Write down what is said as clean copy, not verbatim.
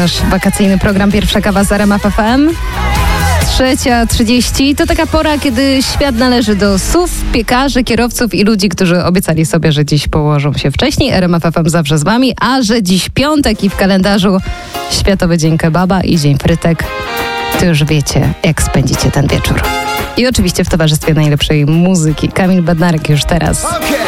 nasz wakacyjny program Pierwsza kawa z RMF FM. 3:30 to taka pora, kiedy świat należy do SUV, piekarzy, kierowców i ludzi, którzy obiecali sobie, że dziś położą się wcześniej. RMF FM zawsze z wami, a że dziś piątek i w kalendarzu Światowy Dzień Kebaba i Dzień Frytek, to już wiecie, jak spędzicie ten wieczór. I oczywiście w towarzystwie najlepszej muzyki. Kamil Bednarek już teraz.